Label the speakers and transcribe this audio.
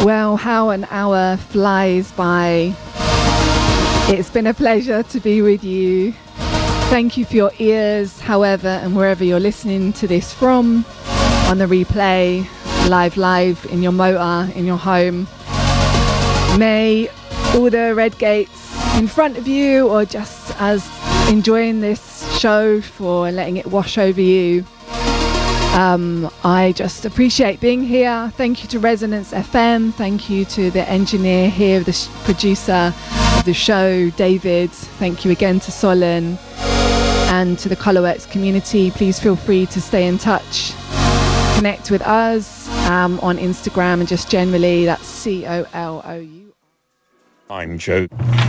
Speaker 1: Well, how an hour flies by. It's been a pleasure to be with you. Thank you for your ears, however and wherever you're listening to this from, on the replay, live, in your motor, in your home. May all the red gates in front of you, or just as enjoying this show for letting it wash over you. I just appreciate being here. Thank you to Resonance FM. Thank you to the engineer here, the producer of the show, David. Thank you again to Solon and to the Colourworks community. Please feel free to stay in touch. Connect with us on Instagram and just generally, that's COLOU.
Speaker 2: I'm Joe.